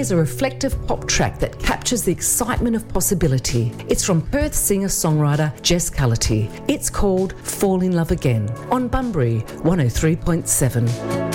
Here's a reflective pop track that captures the excitement of possibility. It's from Perth singer-songwriter Jess Cullity. It's called Fall in Love Again on Bunbury 103.7.